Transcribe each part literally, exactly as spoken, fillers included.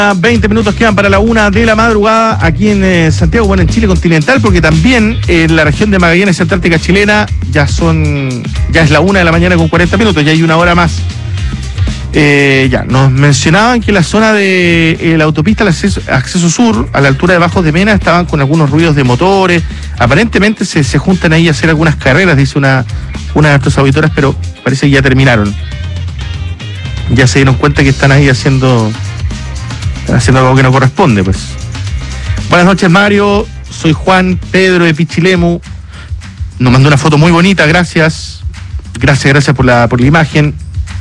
veinte minutos quedan para la una de la madrugada aquí en eh, Santiago, bueno, en Chile continental, porque también en la región de Magallanes, Antártica chilena, ya son, ya es la una de la mañana con cuarenta minutos, ya hay una hora más. Eh, ya, nos mencionaban que la zona de eh, la autopista, el acceso, acceso sur, a la altura de Bajos de Mena, estaban con algunos ruidos de motores. Aparentemente se, se juntan ahí a hacer algunas carreras, dice una, una de nuestras auditoras, pero parece que ya terminaron. Ya se dieron cuenta que están ahí haciendo... Están haciendo algo que no corresponde, pues. Buenas noches, Mario. Soy Juan Pedro de Pichilemu. Nos mandó una foto muy bonita, gracias. Gracias, gracias por la, por la imagen.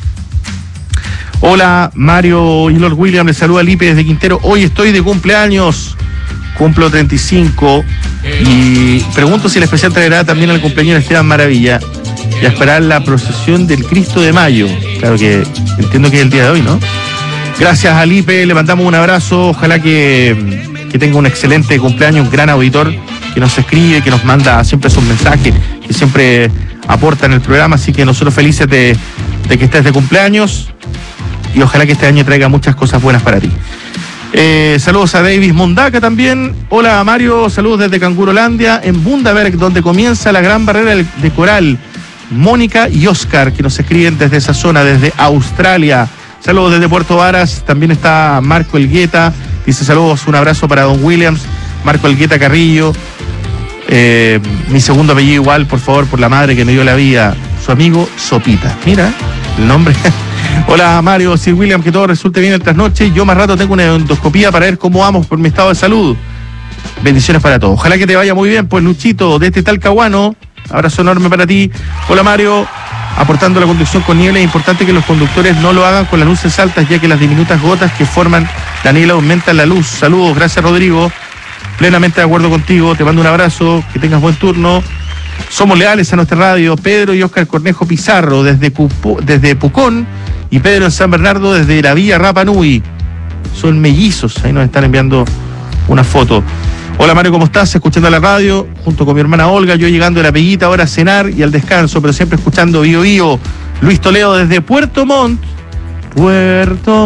Hola, Mario y Lord William, les saluda Lipe desde Quintero. Hoy estoy de cumpleaños. Cumplo treinta y cinco. Y pregunto si el especial traerá también al cumpleaños de Esteban Maravilla. Y a esperar la procesión del Cristo de Mayo. Claro que entiendo que es el día de hoy, ¿no? Gracias a Lipe, le mandamos un abrazo, ojalá que, que tenga un excelente cumpleaños, un gran auditor que nos escribe, que nos manda siempre sus mensajes, que siempre aporta en el programa, así que nosotros felices de, de que estés de cumpleaños y ojalá que este año traiga muchas cosas buenas para ti. Eh, saludos a Davis Mondaca también. Hola Mario, saludos desde Cangurolandia, en Bundaberg, donde comienza la gran barrera de coral. Mónica y Oscar, que nos escriben desde esa zona, desde Australia. Saludos desde Puerto Varas, también está Marco Elgueta, dice saludos, un abrazo para Don Williams, Marco Elgueta Carrillo, eh, mi segundo apellido igual, por favor, por la madre que me dio la vida, su amigo Sopita, mira el nombre. Hola Mario, Sir William, que todo resulte bien el trasnoche, yo más rato tengo una endoscopía para ver cómo vamos por mi estado de salud, bendiciones para todos, ojalá que te vaya muy bien, pues Luchito, desde Talcahuano, abrazo enorme para ti. Hola Mario, aportando la conducción con niebla, es importante que los conductores no lo hagan con las luces altas, ya que las diminutas gotas que forman la niebla aumentan la luz. Saludos, gracias Rodrigo, plenamente de acuerdo contigo, te mando un abrazo, que tengas buen turno. Somos leales a nuestra radio, Pedro y Óscar Cornejo Pizarro desde, Pupo, desde Pucón y Pedro en San Bernardo desde la Villa Rapa Nui. Son mellizos, ahí nos están enviando una foto. Hola Mario, ¿cómo estás? Escuchando la radio, junto con mi hermana Olga, yo llegando de la Peguita ahora a cenar y al descanso, pero siempre escuchando Bio Bio. Luis Toledo desde Puerto Montt. Puerto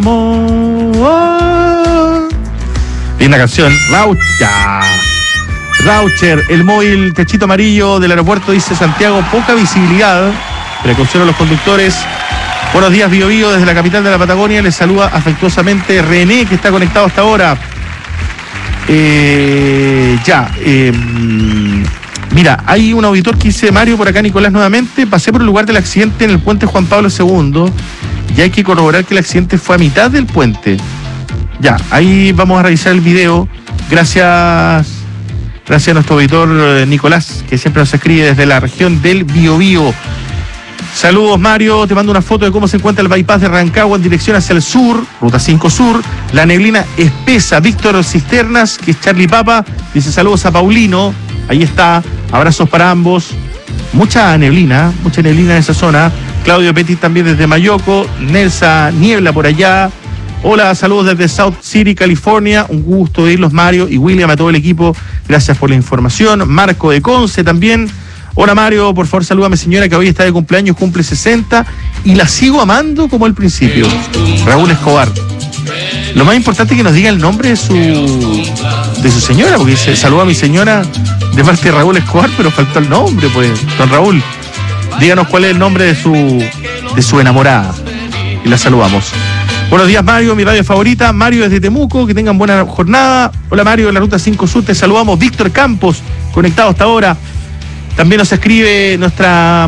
Montt. Linda canción. Raucha. Raucher, el móvil techito amarillo del aeropuerto, dice Santiago, poca visibilidad. Precaución a los conductores. Buenos días, Bio Bio, desde la capital de la Patagonia. Les saluda afectuosamente René, que está conectado hasta ahora. Eh, ya, eh, mira, hay un auditor que dice, Mario, por acá Nicolás nuevamente, pasé por el lugar del accidente en el puente Juan Pablo segundo y hay que corroborar que el accidente fue a mitad del puente. Ya, ahí vamos a revisar el video. Gracias, gracias a nuestro auditor eh, Nicolás, que siempre nos escribe desde la región del Biobío. Saludos Mario, te mando una foto de cómo se encuentra el bypass de Rancagua en dirección hacia el sur, ruta cinco sur, la neblina espesa. Víctor Cisternas, que es Charlie Papa, dice saludos a Paulino, ahí está, abrazos para ambos, mucha neblina, mucha neblina en esa zona. Claudio Petit también desde Mayoco, Nelsa Niebla por allá. Hola, saludos desde South City, California, un gusto oírlos Mario y William, a todo el equipo, gracias por la información. Marco de Conce también. Hola Mario, por favor saluda a mi señora que hoy está de cumpleaños, cumple sesenta y la sigo amando como al principio. Raúl Escobar. Lo más importante es que nos diga el nombre de su de su señora, porque dice, saluda a mi señora de parte de Raúl Escobar, pero faltó el nombre, pues. Don Raúl, díganos cuál es el nombre de su de su enamorada y la saludamos. Buenos días Mario, mi radio favorita, Mario desde Temuco, que tengan buena jornada. Hola Mario, de la ruta cinco sur, te saludamos. Víctor Campos, conectado hasta ahora. También nos escribe nuestra